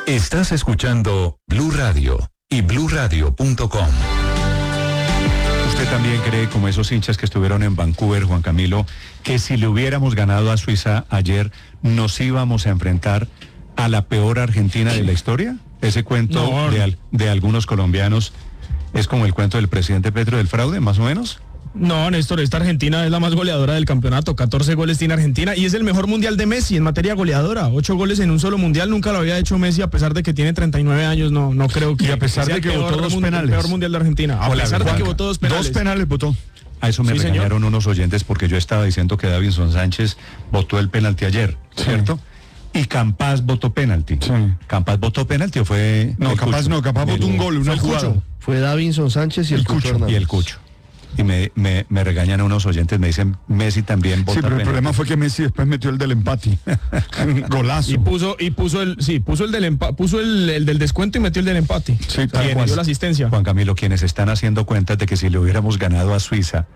Estás escuchando Blue Radio y bluradio.com. ¿Usted también cree, como esos hinchas que estuvieron en Vancouver, Juan Camilo, que si le hubiéramos ganado a Suiza ayer, nos íbamos a enfrentar a la peor Argentina de la historia? Ese cuento de algunos colombianos es como el cuento del presidente Petro del fraude, más o menos. No, Néstor, esta Argentina es la más goleadora del campeonato. 14 goles tiene Argentina y es el mejor mundial de Messi en materia goleadora. 8 goles en un solo mundial, nunca lo había hecho Messi a pesar de que tiene 39 años. No creo que. Y a pesar de que votó dos penales. El peor mundial de Argentina. A pesar de que votó dos penales. Dos penales votó. A eso me regañaron unos oyentes porque yo estaba diciendo que Davinson Sánchez votó el penalti ayer, ¿cierto? Y Campas votó penalti. Sí. ¿Campas votó penalti o fue...? No, Campas votó un gol, una jugada. Fue Davinson Sánchez y el Cucho. Y el Cucho. Y me regañan unos oyentes, me dicen, Messi también vota. Sí, pero el problema fue que Messi después metió el del empate. Golazo. Y puso el del descuento y metió el del empate. Sí, dio la asistencia. Juan Camilo, quienes están haciendo cuentas de que si le hubiéramos ganado a Suiza,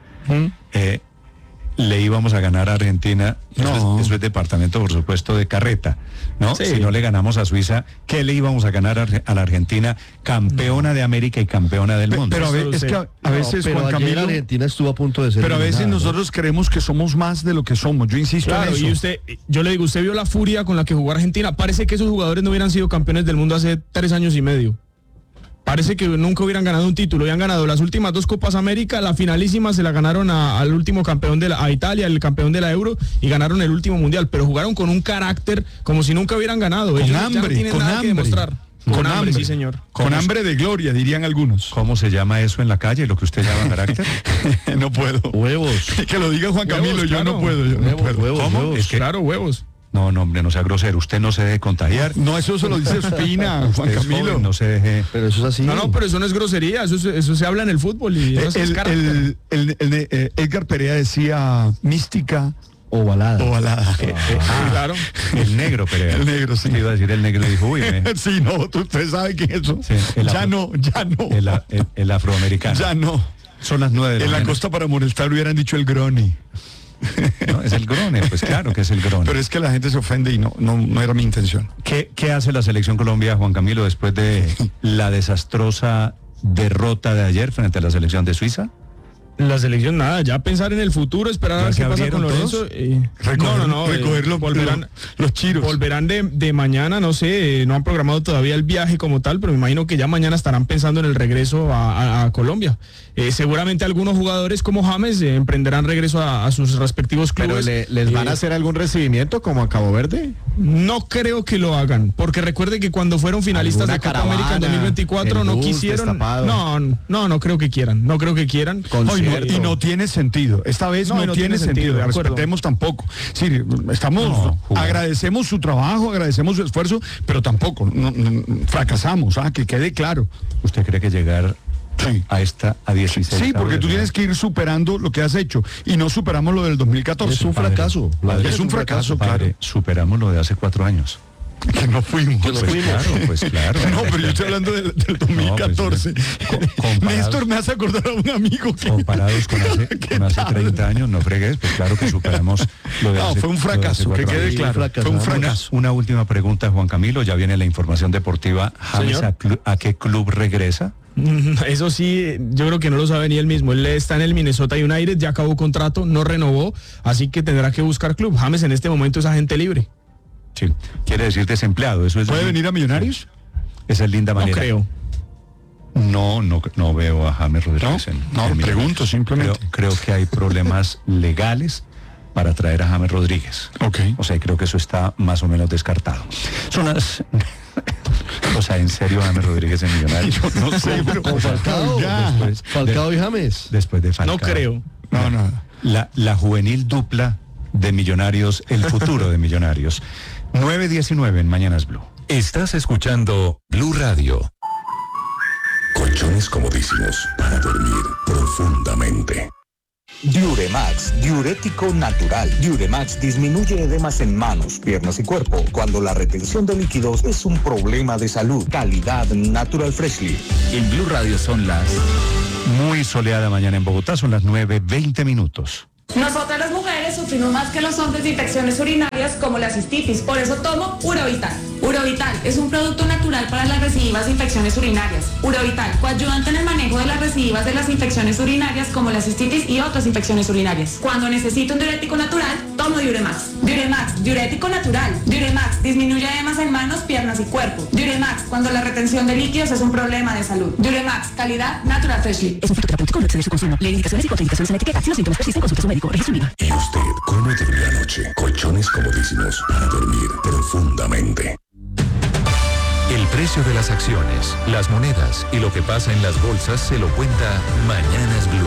le íbamos a ganar a Argentina. Eso es departamento, por supuesto, de carreta, ¿no? Sí. Si no le ganamos a Suiza, ¿qué le íbamos a ganar a la Argentina, campeona de América y campeona del mundo? Pero a veces, Juan Camilo, Argentina estuvo a punto de ser. Pero a veces nosotros creemos que somos más de lo que somos. Yo insisto en eso. Y yo le digo, usted vio la furia con la que jugó Argentina. Parece que esos jugadores no hubieran sido campeones del mundo hace 3 años y medio. Parece que nunca hubieran ganado un título. Habían ganado las últimas 2 Copas América, la finalísima se la ganaron al último campeón a Italia, el campeón de la Euro, y ganaron el último mundial. Pero jugaron con un carácter como si nunca hubieran ganado. Con Ellos hambre, ya no tienen con nada hambre. Que demostrar. Con hambre, sí, señor. Con hambre de gloria, dirían algunos. ¿Cómo se llama eso en la calle, lo que usted llama carácter? No puedo. Huevos. Que lo diga Juan Camilo, huevos, yo no puedo. Huevos. ¿Cómo? Huevos. Es que... Claro, huevos. No, hombre, no sea grosero. Usted no se deje contagiar. No, eso se lo dice Espina, Juan Camilo. Joven, no se deje. Pero eso es así. No, pero eso no es grosería. Eso se habla en el fútbol. Y Edgar Perea decía mística ovalada. Claro. El negro, Perea. El negro, sí. Iba a decir el negro, dijo, uy, Sí, no, usted sabe que eso. Sí, ya no. El afroamericano. Ya no. Son las 9 de la mañana. En la costa para molestar hubieran dicho el grone. No, es el grone, pues claro que es el grone. Pero es que la gente se ofende y no era mi intención. ¿Qué hace la selección Colombia, Juan Camilo, después de la desastrosa derrota de ayer frente a la selección de Suiza? La selección nada, ya pensar en el futuro, esperar a ver qué pasa con Lorenzo. Recoger los chiros. Volverán de mañana, no sé, no han programado todavía el viaje como tal, pero me imagino que ya mañana estarán pensando en el regreso a Colombia. Seguramente algunos jugadores como James emprenderán regreso a sus respectivos clubes. ¿Pero les van a hacer algún recibimiento como a Cabo Verde? No creo que lo hagan, porque recuerde que cuando fueron finalistas de Copa América en 2024 no quisieron. No creo que quieran. No creo que quieran. Y no tiene sentido. Esta vez no tiene sentido. Respetemos tampoco. Sí, agradecemos su trabajo, agradecemos su esfuerzo, pero tampoco fracasamos, que quede claro. ¿Usted cree que llegar a 16? Sí, porque tú tienes que ir superando lo que has hecho y no superamos lo del 2014. Es un fracaso. Es un fracaso, claro. Superamos lo de hace 4 años. Que no fuimos. Pues claro. No, pero yo estoy hablando del 2014. Néstor, me hace acordar a un amigo que... Comparados con hace 30 años, no fregues, pues claro que superamos lo de hace... fue un fracaso, que quede claro. Fue un fracaso. Una última pregunta, Juan Camilo, ya viene la información deportiva. ¿James a qué club regresa? Eso sí, yo creo que no lo sabe ni él mismo. Él está en el Minnesota United, ya acabó contrato, no renovó, así que tendrá que buscar club. James en este momento es agente libre. Sí, quiere decir desempleado. Eso es. ¿Puede venir a Millonarios? Esa es linda manera. No creo. No veo a James Rodríguez. No, pregunto simplemente. Creo que hay problemas legales para traer a James Rodríguez. Okay. O sea, creo que eso está más o menos descartado. Son las... O sea, ¿en serio James Rodríguez en Millonarios? Yo no sé, pero con Falcao. Falcao y James. Después de Falcao. No creo. No. La juvenil dupla de Millonarios, el futuro de Millonarios. 9:19 en Mañanas Blue. Estás escuchando Blue Radio. Colchones comodísimos para dormir profundamente. Diuremax, diurético natural. Diuremax disminuye edemas en manos, piernas y cuerpo cuando la retención de líquidos es un problema de salud. Calidad Natural Freshly. En Blue Radio son las... Muy soleada mañana en Bogotá, son las 9:20. Nosotras las mujeres sufrimos más que los hombres de infecciones urinarias como la cistitis, por eso tomo Urovital. Urovital es un producto natural para las recidivas de infecciones urinarias. Urovital, coayudante en el manejo de las recidivas de las infecciones urinarias como la cistitis y otras infecciones urinarias. Cuando necesito un diurético natural, tomo Diuremax. Diuremax, diurético natural. Diuremax, disminuye edemas en manos, piernas y cuerpo. Diuremax, cuando la retención de líquidos es un problema de salud. Diuremax, calidad Natural Freshly. Es un fitoterapéutico, no exceder su consumo. Lee indicaciones y contraindicaciones en la etiqueta. Si los síntomas persisten, consulte a su médico. Registro INVIMA. ¿Y usted cómo durmió anoche? Colchones comodísimos para dormir profundamente. El precio de las acciones, las monedas y lo que pasa en las bolsas se lo cuenta Mañanas Blue.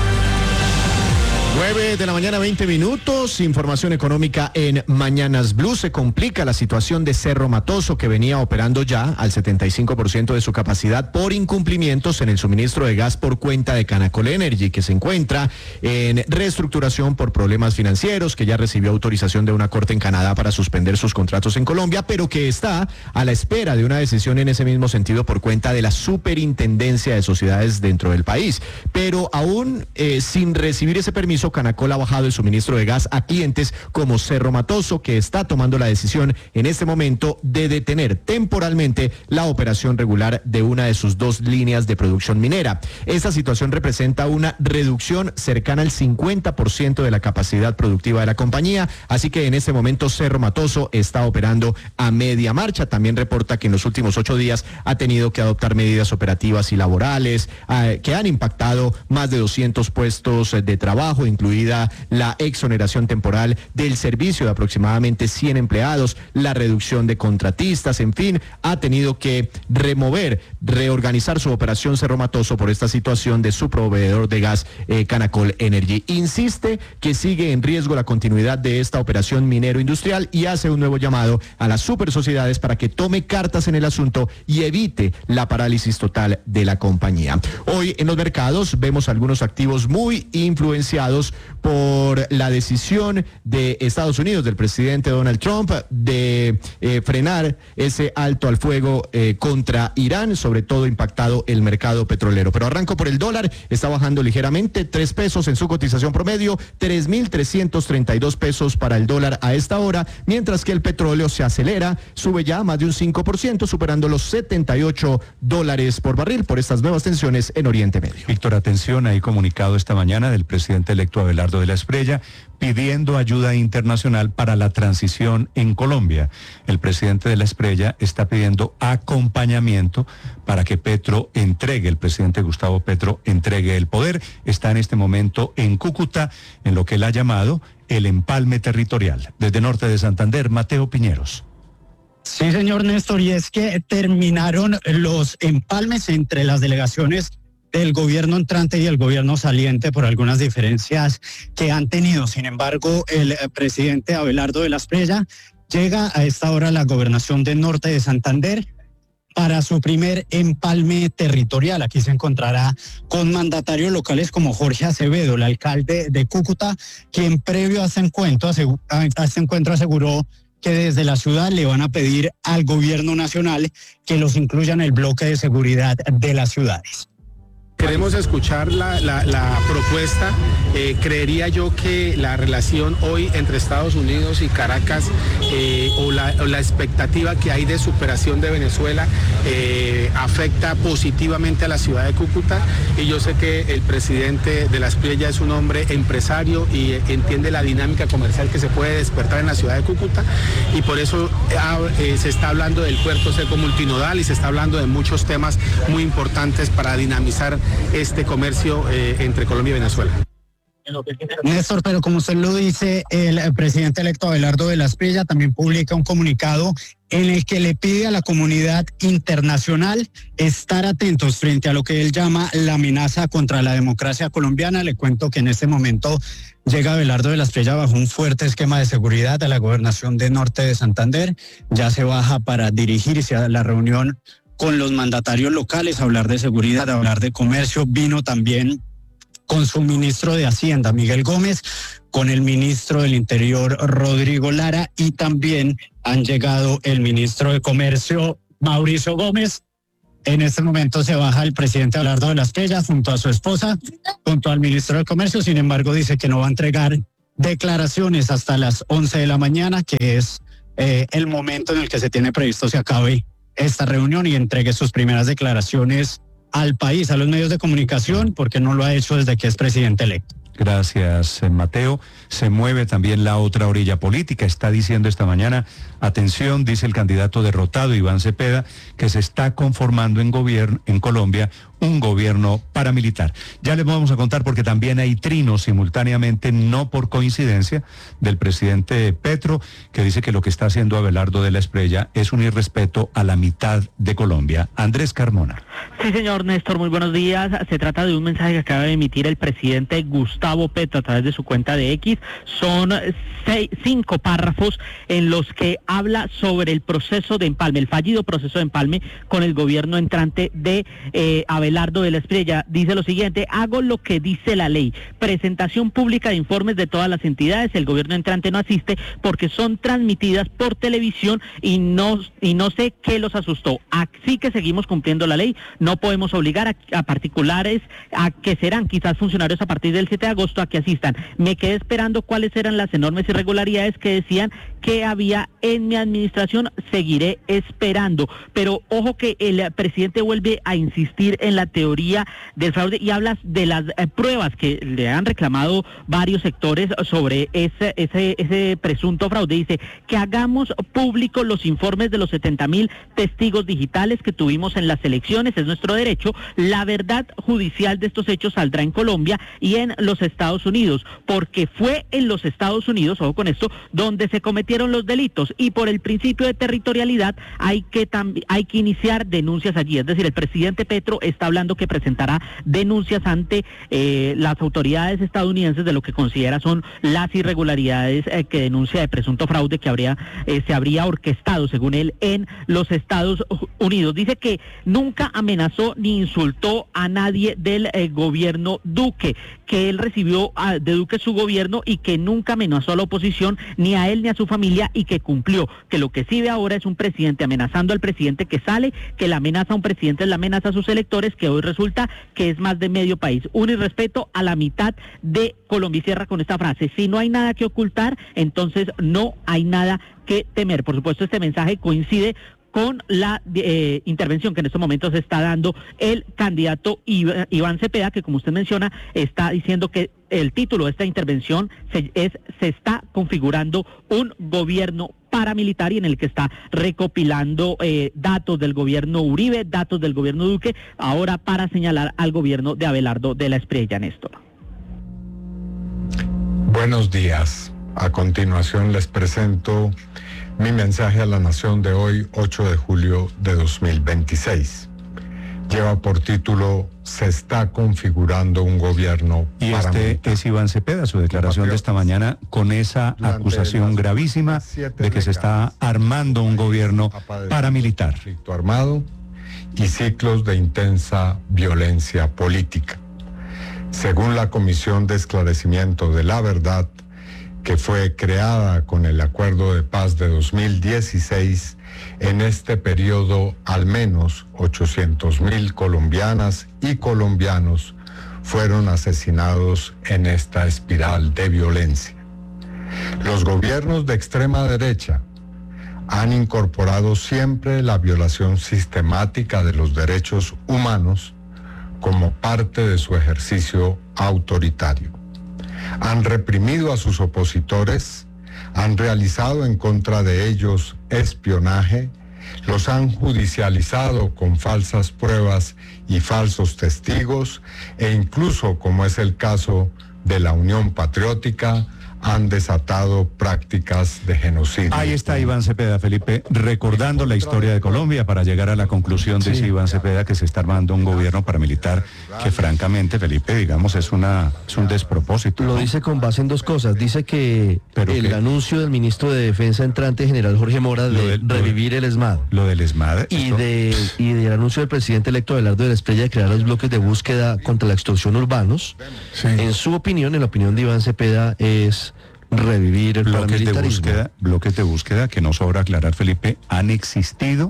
9 de la mañana, 20 minutos. Información económica en Mañanas Blue. Se complica la situación de Cerro Matoso, que venía operando ya al 75% de su capacidad por incumplimientos en el suministro de gas por cuenta de Canacol Energy, que se encuentra en reestructuración por problemas financieros, que ya recibió autorización de una corte en Canadá para suspender sus contratos en Colombia, pero que está a la espera de una decisión en ese mismo sentido por cuenta de la Superintendencia de Sociedades dentro del país. Pero aún sin recibir ese permiso, Canacol ha bajado el suministro de gas a clientes como Cerro Matoso, que está tomando la decisión en este momento de detener temporalmente la operación regular de una de sus dos líneas de producción minera. Esta situación representa una reducción cercana al 50% de la capacidad productiva de la compañía, así que en este momento Cerro Matoso está operando a media marcha. También reporta que en los últimos 8 días ha tenido que adoptar medidas operativas y laborales que han impactado más de 200 puestos de trabajo, incluida la exoneración temporal del servicio de aproximadamente 100 empleados, la reducción de contratistas, en fin, ha tenido que reorganizar su operación Cerro Matoso por esta situación de su proveedor de gas, Canacol Energy. Insiste que sigue en riesgo la continuidad de esta operación minero-industrial y hace un nuevo llamado a las supersociedades para que tome cartas en el asunto y evite la parálisis total de la compañía. Hoy en los mercados vemos algunos activos muy influenciados por la decisión de Estados Unidos, del presidente Donald Trump, de frenar ese alto al fuego contra Irán, sobre todo impactado el mercado petrolero. Pero arranco por el dólar, está bajando ligeramente, 3 pesos en su cotización promedio, 3.332 pesos para el dólar a esta hora, mientras que el petróleo se acelera, sube ya más de un 5%, superando los $78 por barril por estas nuevas tensiones en Oriente Medio. Víctor, atención, hay comunicado esta mañana del presidente electo Abelardo de la Espriella pidiendo ayuda internacional para la transición en Colombia. El presidente de la Espriella está pidiendo acompañamiento para que el presidente Gustavo Petro entregue el poder. Está en este momento en Cúcuta, en lo que él ha llamado el empalme territorial. Desde Norte de Santander, Mateo Piñeros. Sí, señor Néstor, y es que terminaron los empalmes entre las delegaciones del gobierno entrante y el gobierno saliente por algunas diferencias que han tenido. Sin embargo, el presidente Abelardo de la Espriella llega a esta hora a la gobernación de Norte de Santander para su primer empalme territorial. Aquí se encontrará con mandatarios locales como Jorge Acevedo, el alcalde de Cúcuta, quien previo a este encuentro aseguró que desde la ciudad le van a pedir al gobierno nacional que los incluya en el bloque de seguridad de las ciudades. Queremos escuchar la propuesta. Creería yo que la relación hoy entre Estados Unidos y Caracas o la expectativa que hay de superación de Venezuela afecta positivamente a la ciudad de Cúcuta, y yo sé que el presidente de la Espriella es un hombre empresario y entiende la dinámica comercial que se puede despertar en la ciudad de Cúcuta, y por eso se está hablando del puerto seco multinodal y se está hablando de muchos temas muy importantes para dinamizar este comercio entre Colombia y Venezuela. Néstor, pero como usted lo dice, el presidente electo Abelardo de la Espriella también publica un comunicado en el que le pide a la comunidad internacional estar atentos frente a lo que él llama la amenaza contra la democracia colombiana. Le cuento que en este momento llega Abelardo de la Espriella bajo un fuerte esquema de seguridad a la gobernación de Norte de Santander. Ya se baja para dirigirse a la reunión con los mandatarios locales, hablar de seguridad, hablar de comercio. Vino también con su ministro de Hacienda, Miguel Gómez, con el ministro del Interior, Rodrigo Lara, y también han llegado el ministro de Comercio, Mauricio Gómez. En este momento se baja el presidente Abelardo de la Espriella junto a su esposa, junto al ministro de Comercio. Sin embargo, dice que no va a entregar declaraciones hasta las 11 de la mañana, que es el momento en el que se tiene previsto se acabe esta reunión y entregue sus primeras declaraciones al país, a los medios de comunicación, porque no lo ha hecho desde que es presidente electo. Gracias, Mateo. Se mueve también la otra orilla política. Está diciendo esta mañana, atención, dice el candidato derrotado, Iván Cepeda, que se está conformando en Colombia un gobierno paramilitar. Ya les vamos a contar porque también hay trinos simultáneamente, no por coincidencia, del presidente Petro, que dice que lo que está haciendo Abelardo de la Espriella es un irrespeto a la mitad de Colombia. Andrés Carmona. Sí, señor Néstor, muy buenos días. Se trata de un mensaje que acaba de emitir el presidente Gustavo Petro a través de su cuenta de X. Son 5 párrafos en los que habla sobre el proceso de empalme, el fallido proceso de empalme con el gobierno entrante de Abelardo de la Espriella. Dice lo siguiente: hago lo que dice la ley, presentación pública de informes de todas las entidades, el gobierno entrante no asiste porque son transmitidas por televisión y no sé qué los asustó. Así que seguimos cumpliendo la ley, no podemos obligar a particulares a que serán quizás funcionarios a partir del 7 de agosto a que asistan. Me quedé esperando cuáles eran las enormes irregularidades que decían que había en mi administración, seguiré esperando. Pero ojo que el presidente vuelve a insistir en la teoría del fraude y habla de las pruebas que le han reclamado varios sectores sobre ese presunto fraude. Dice que hagamos públicos los informes de los 70,000 testigos digitales que tuvimos en las elecciones, es nuestro derecho. La verdad judicial de estos hechos saldrá en Colombia y en los Estados Unidos, porque fue en los Estados Unidos, ojo con esto, donde se cometieron los delitos, y por el principio de territorialidad hay que iniciar denuncias allí. Es decir, el presidente Petro está hablando que presentará denuncias ante las autoridades estadounidenses de lo que considera son las irregularidades que denuncia de presunto fraude que se habría orquestado, según él, en los Estados Unidos. Dice que nunca amenazó ni insultó a nadie del gobierno Duque, que él recibió de Duque su gobierno y que nunca amenazó a la oposición, ni a él ni a su familia, y que cumplió. Que lo que sí ve ahora es un presidente amenazando al presidente que sale, que la amenaza a un presidente es la amenaza a sus electores, que hoy resulta que es más de medio país. Un irrespeto a la mitad de Colombia. Y cierra con esta frase: si no hay nada que ocultar, entonces no hay nada que temer. Por supuesto, este mensaje coincide con la intervención que en estos momentos está dando el candidato Iván Cepeda, que como usted menciona, está diciendo que el título de esta intervención se está configurando un gobierno paramilitar, y en el que está recopilando datos del gobierno Uribe, datos del gobierno Duque, ahora para señalar al gobierno de Abelardo de la Espriella. Néstor. Buenos días. A continuación les presento mi mensaje a la nación de hoy, 8 de julio de 2026. Lleva por título: se está configurando un gobierno paramilitar. Y este es Iván Cepeda, su declaración de esta mañana, con esa acusación gravísima de que se está armando un gobierno paramilitar. Conflicto armado y ciclos de intensa violencia política. Según la Comisión de Esclarecimiento de la Verdad, que fue creada con el Acuerdo de Paz de 2016, en este periodo al menos 800,000 colombianas y colombianos fueron asesinados en esta espiral de violencia. Los gobiernos de extrema derecha han incorporado siempre la violación sistemática de los derechos humanos como parte de su ejercicio autoritario. Han reprimido a sus opositores, han realizado en contra de ellos espionaje, los han judicializado con falsas pruebas y falsos testigos, e incluso, como es el caso de la Unión Patriótica, han desatado prácticas de genocidio. Ahí está Iván Cepeda, Felipe, recordando la historia de Colombia para llegar a la conclusión de Iván Cepeda que se está armando un gobierno paramilitar que francamente, Felipe, digamos, es un despropósito, ¿no? Lo dice con base en dos cosas. Dice que anuncio del ministro de Defensa entrante, general Jorge Mora, de revivir el ESMAD. Lo del ESMAD. Y del anuncio del presidente electo Abelardo de la Espriella de crear los bloques de búsqueda contra la extorsión urbanos. Sí. En su opinión, en la opinión de Iván Cepeda, es revivir el paramilitarismo. Bloques de búsqueda que no sobra aclarar, Felipe, han existido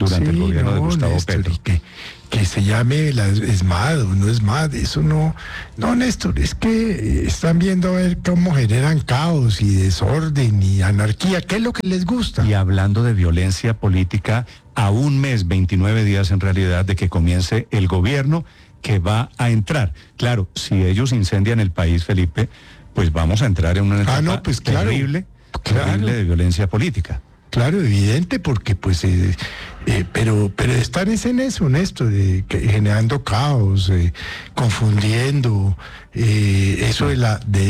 durante el gobierno de Gustavo Petro. Que se llame la ESMAD o no ESMAD, eso no, Néstor, es que están viendo a ver cómo generan caos y desorden y anarquía, ¿qué es lo que les gusta? Y hablando de violencia política, a un mes, 29 días en realidad, de que comience el gobierno que va a entrar. Claro, si ellos incendian el país, Felipe, pues vamos a entrar en una etapa terrible de violencia política. Claro, evidente, porque pues, pero están en eso, Néstor, generando caos, confundiendo, eso de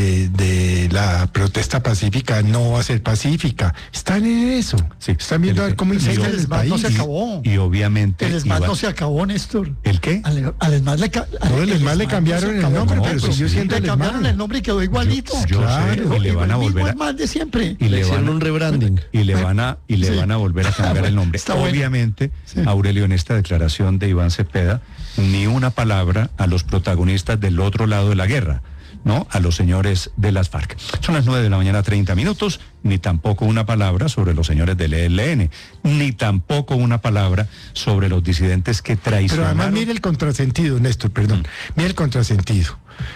la protesta pacífica no va a ser pacífica. Están en eso. Sí, están viendo a ver cómo incendian el país. No se acabó. Y obviamente. El ESMAD no se acabó, Néstor. ¿El qué? Al ESMAD le cambiaron el nombre, pero siguió siendo le cambiaron el nombre y quedó igualito. Claro, y le van a volver a ESMAD de siempre. Y le hicieron un rebranding. Y le van a volver a cambiar el nombre. Obviamente, Aurelio, en esta declaración de Iván Cepeda, ni una palabra a los protagonistas del otro lado de la guerra, ¿no? A los señores de las FARC. Son las 9 de la mañana, 30 minutos, ni tampoco una palabra sobre los señores del ELN, ni tampoco una palabra sobre los disidentes que traicionaron. Pero además mire el contrasentido, Néstor, perdón, mire el contrasentido.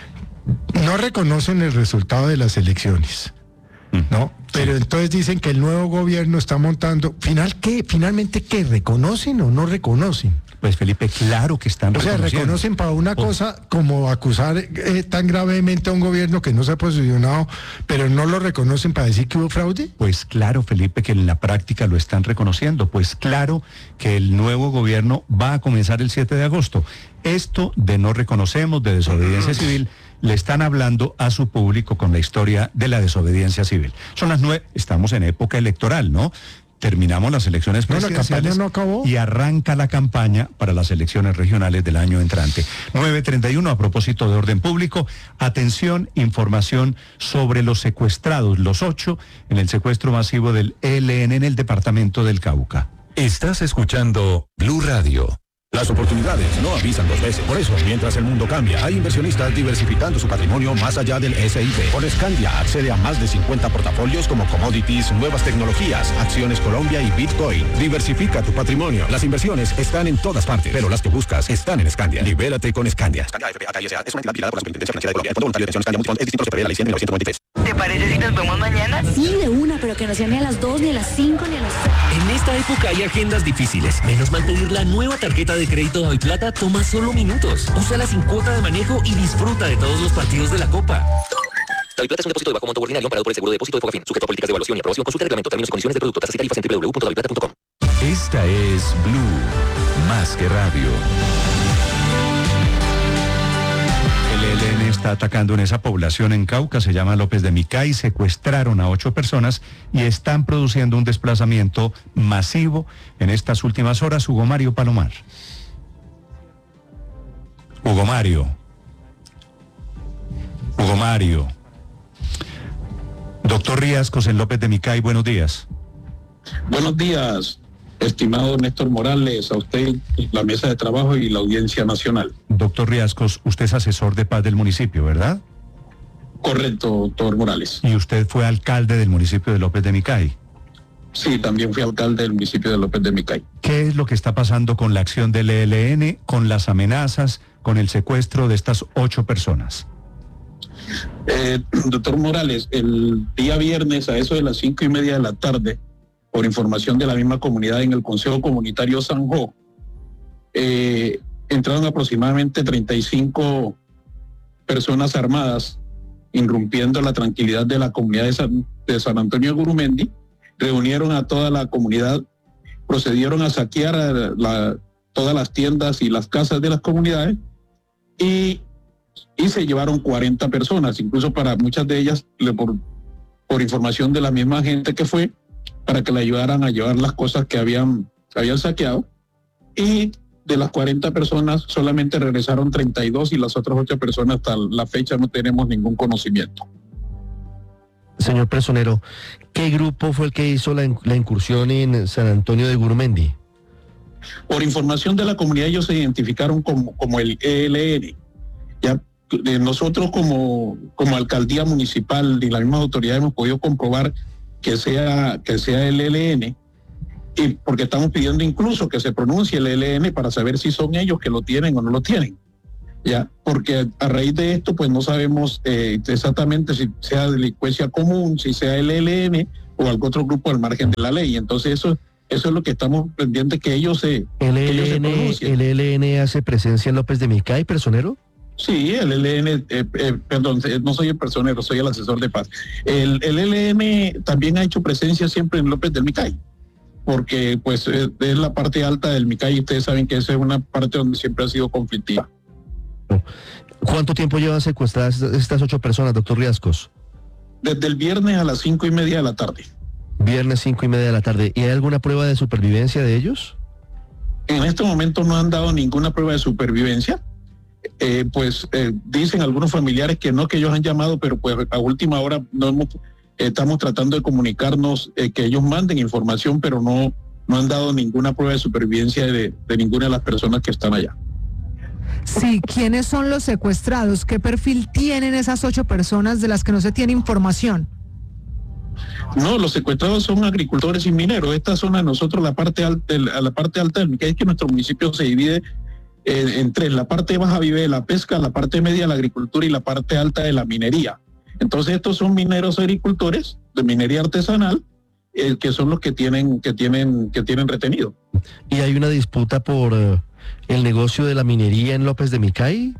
No reconocen el resultado de las elecciones, ¿no? Pero entonces dicen que el nuevo gobierno está montando. ¿Finalmente qué? ¿Reconocen o no reconocen? Pues Felipe, claro que están reconociendo. O sea, reconocen para una cosa como acusar tan gravemente a un gobierno que no se ha posicionado, pero no lo reconocen para decir que hubo fraude. Pues claro, Felipe, que en la práctica lo están reconociendo. Pues claro que el nuevo gobierno va a comenzar el 7 de agosto. Esto de no reconocemos, de desobediencia civil, le están hablando a su público con la historia de la desobediencia civil. Son las 9, estamos en época electoral, ¿no? Terminamos las elecciones presidenciales no acabó. Y arranca la campaña para las elecciones regionales del año entrante. 9:31, a propósito de orden público, atención, información sobre los secuestrados, los 8 en el secuestro masivo del ELN en el departamento del Cauca. Estás escuchando Blue Radio. Las oportunidades no avisan 2 veces. Por eso, mientras el mundo cambia, hay inversionistas diversificando su patrimonio más allá del S&P. Con Scandia accede a más de 50 portafolios como commodities, nuevas tecnologías, acciones Colombia y Bitcoin. Diversifica tu patrimonio. Las inversiones están en todas partes, pero las que buscas están en Scandia. Libérate con Scandia. Scandia FPA-S.A. es una entidad vigilada por la Superintendencia Financiera de Colombia. El Fondo Voluntario de Atención Scandia Multifond es distinto a la ley 100 de 1993. ¿Te parece si nos vemos mañana? Sí, de una, pero que no sea ni a las 2, ni a las 5, ni a las 6. En esta época hay agendas difíciles. Menos mal pedir la nueva tarjeta de crédito Daviplata toma solo minutos. Úsala sin cuota de manejo y disfruta de todos los partidos de la Copa. Daviplata es un depósito de bajo monto ordinario amparado por el seguro de depósito de Fogafín, sujeto a políticas de evaluación y aprobación. Consulta reglamento, términos y condiciones de producto, tasas y tarifas en www.daviplata.com. Esta es Blue, más que radio. El ELN está atacando en esa población en Cauca, se llama López de Micay, secuestraron a 8 personas y están produciendo un desplazamiento masivo en estas últimas horas. Hugo Mario Palomar. Hugo Mario. Doctor Riascos en López de Micay, buenos días. Buenos días, estimado Néstor Morales, a usted, la mesa de trabajo y la audiencia nacional. Doctor Riascos, usted es asesor de paz del municipio, ¿verdad? Correcto, doctor Morales. ¿Y usted fue alcalde del municipio de López de Micay? Sí, también fui alcalde del municipio de López de Micay. ¿Qué es lo que está pasando con la acción del ELN, con las amenazas, con el secuestro de estas 8 personas? Doctor Morales, el día viernes a eso de las 5:30 de la tarde, por información de la misma comunidad en el Consejo Comunitario Sanjó, entraron aproximadamente 35 personas armadas, irrumpiendo la tranquilidad de la comunidad de San Antonio de Gurumendi, reunieron a toda la comunidad, procedieron a saquear todas las tiendas y las casas de las comunidades y se llevaron 40 personas, incluso para muchas de ellas, por información de la misma gente que fue, para que le ayudaran a llevar las cosas que habían saqueado. Y de las 40 personas solamente regresaron 32 y las otras 8 personas hasta la fecha no tenemos ningún conocimiento. Señor Personero, ¿qué grupo fue el que hizo la incursión en San Antonio de Gurumendi? Por información de la comunidad ellos se identificaron como el ELN. Ya nosotros como alcaldía municipal y las mismas autoridades hemos podido comprobar que sea el ELN y porque estamos pidiendo incluso que se pronuncie el ELN para saber si son ellos que lo tienen o no lo tienen. Ya, porque a raíz de esto, pues no sabemos exactamente si sea delincuencia común, si sea el ELN o algún otro grupo al margen de la ley. Entonces eso es lo que estamos pendientes, que ellos se pronuncien. ¿El ELN hace presencia en López de Micay, personero? Sí, el ELN, perdón, no soy el personero, soy el asesor de paz. El ELN también ha hecho presencia siempre en López del Micay, porque pues es la parte alta del Micay y ustedes saben que esa es una parte donde siempre ha sido conflictiva. ¿Cuánto tiempo llevan secuestradas estas 8 personas, doctor Riascos? Desde el viernes a las 5:30 de la tarde. Viernes 5:30 de la tarde. ¿Y hay alguna prueba de supervivencia de ellos? En este momento no han dado ninguna prueba de supervivencia. Dicen algunos familiares que no, que ellos han llamado, pero pues a última hora estamos tratando de comunicarnos, que ellos manden información, pero no han dado ninguna prueba de supervivencia de ninguna de las personas que están allá. Sí, ¿quiénes son los secuestrados? ¿Qué perfil tienen esas 8 personas de las que no se tiene información? No, los secuestrados son agricultores y mineros. Esta zona, nosotros, la parte alta del Micay, es que nuestro municipio se divide en 3. La parte baja vive de la pesca, la parte media la agricultura y la parte alta de la minería. Entonces estos son mineros agricultores de minería artesanal, que son los que tienen retenido. ¿Y hay una disputa por el negocio de la minería en López de Micay?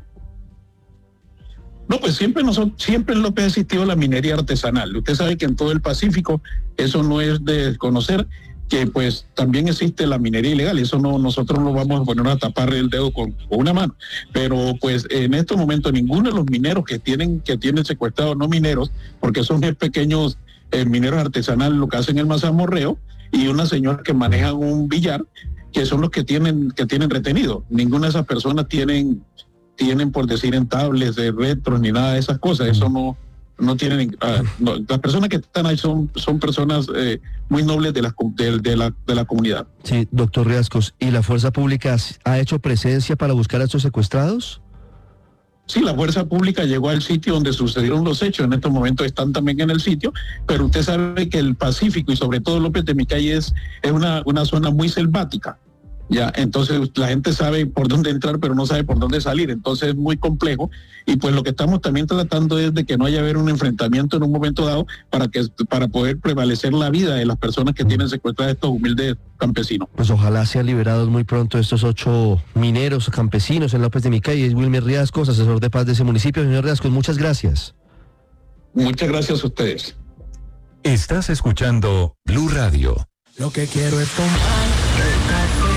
No, pues siempre en López ha existido la minería artesanal. Usted sabe que en todo el Pacífico eso no es de desconocer, que pues también existe la minería ilegal. Eso no, nosotros no vamos a poner a tapar el dedo con una mano. Pero pues en estos momentos ninguno de los mineros que tienen secuestrados, no mineros, porque son pequeños mineros artesanales, lo que hacen el mazamorreo, y una señora que maneja un billar, que son los que tienen retenido. Ninguna de esas personas tienen por decir entables de retros ni nada de esas cosas. Eso no tienen. Las personas que están ahí son personas muy nobles de la comunidad. Sí, doctor Riascos, ¿y la fuerza pública ha hecho presencia para buscar a estos secuestrados? Sí, la fuerza pública llegó al sitio donde sucedieron los hechos. En estos momentos están también en el sitio, pero usted sabe que el Pacífico y sobre todo López de Micay es una zona muy selvática. Ya, entonces la gente sabe por dónde entrar, pero no sabe por dónde salir. Entonces es muy complejo. Y pues lo que estamos también tratando es de que no haya haber un enfrentamiento en un momento dado para poder prevalecer la vida de las personas que tienen secuestradas estos humildes campesinos. Pues ojalá sean liberados muy pronto estos 8 mineros campesinos en López de Micay. Es Wilmer Riascos, asesor de paz de ese municipio. Señor Riascos, muchas gracias. Muchas gracias a ustedes. Estás escuchando Blue Radio. Lo que quiero es tomar café.